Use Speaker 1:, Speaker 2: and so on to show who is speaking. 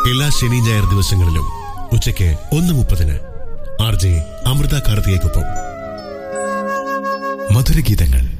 Speaker 1: എല്ലാ ശനി ഞായർ ദിവസങ്ങളിലും ഉച്ചയ്ക്ക് 1:30 RJ അമൃത കാർത്തികയ്ക്കൊപ്പം. മധുരഗീതങ്ങൾ.